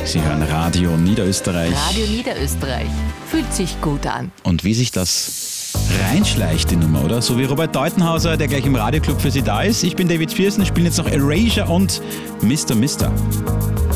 Sie hören Radio Niederösterreich. Radio Niederösterreich. Fühlt sich gut an. Und wie sich das reinschleicht, die Nummer, oder? So wie Robert Deutenhauser, der gleich im Radioclub für Sie da ist. Ich bin David Pearson, spielen jetzt noch Erasure und Mr. Mister.